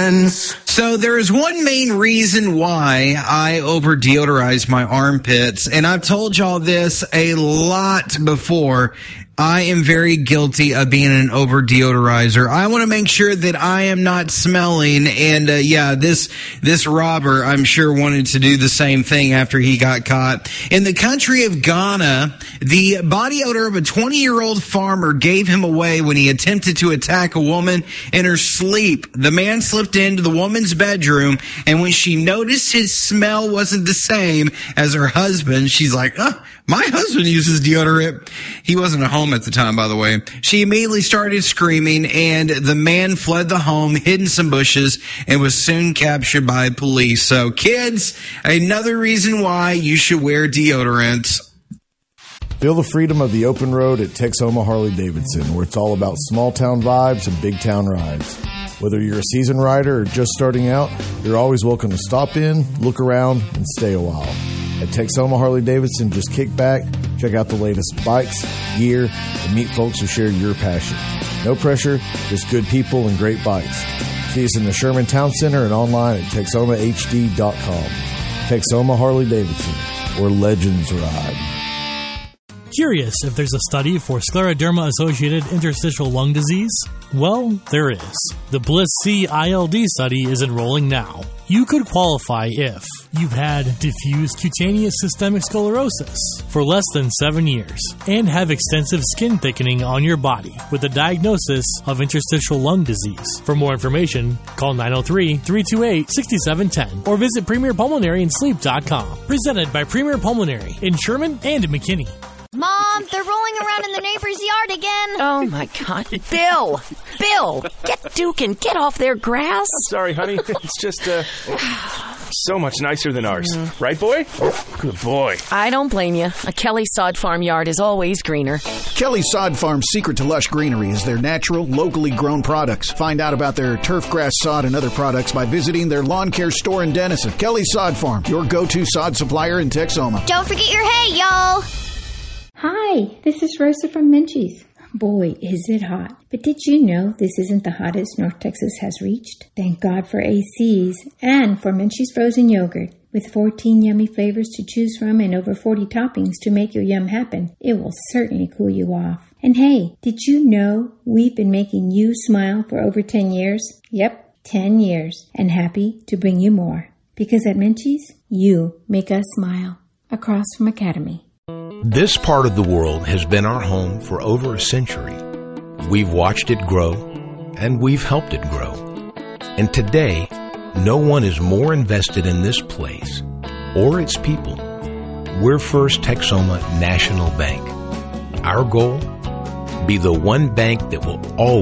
friends. So there is one main reason why I over-deodorize my armpits, and I've told y'all this a lot before. I am very guilty of being an over-deodorizer. I want to make sure that I am not smelling, and this robber, I'm sure, wanted to do the same thing after he got caught. In the country of Ghana, the body odor of a 20-year-old farmer gave him away when he attempted to attack a woman in her sleep. The man slipped into the woman's bedroom, and when she noticed his smell wasn't the same as her husband, she's like, my husband uses deodorant. He wasn't at home at the time, by the way. She immediately started screaming, and the man fled the home, hid in some bushes, and was soon captured by police. So, kids, another reason why you should wear deodorant. Feel the freedom of the open road at Texoma Harley-Davidson, where it's all about small-town vibes and big-town rides. Whether you're a seasoned rider or just starting out, you're always welcome to stop in, look around, and stay a while. At Texoma Harley-Davidson, just kick back, check out the latest bikes, gear, and meet folks who share your passion. No pressure, just good people and great bikes. See us in the Sherman Town Center and online at TexomaHD.com. Texoma Harley-Davidson, where legends ride. Curious if there's a study for scleroderma-associated interstitial lung disease? Well, there is. The Bliss-C ILD study is enrolling now. You could qualify if you've had diffuse cutaneous systemic sclerosis for less than 7 years and have extensive skin thickening on your body with a diagnosis of interstitial lung disease. For more information, call 903-328-6710 or visit PremierPulmonaryAndSleep.com. Presented by Premier Pulmonary in Sherman and McKinney. Mom, they're rolling around in the neighbor's yard again. Oh, my God. Bill, get Duke and get off their grass. I'm sorry, honey. It's just so much nicer than ours. Right, boy? Good boy. I don't blame you. A Kelly Sod Farm yard is always greener. Kelly Sod Farm's secret to lush greenery is their natural, locally grown products. Find out about their turf grass sod and other products by visiting their lawn care store in Denison. Kelly Sod Farm, your go-to sod supplier in Texoma. Don't forget your hay, y'all. Hi, this is Rosa from Menchie's. Boy, is it hot. But did you know this isn't the hottest North Texas has reached? Thank God for ACs and for Menchie's frozen yogurt. With 14 yummy flavors to choose from and over 40 toppings to make your yum happen, it will certainly cool you off. And hey, did you know we've been making you smile for over 10 years? Yep, 10 years. And happy to bring you more. Because at Menchie's, you make us smile. Across from Academy. This part of the world has been our home for over a century. We've watched it grow, and we've helped it grow. And today, no one is more invested in this place or its people. We're First Texoma National Bank. Our goal? Be the one bank that will always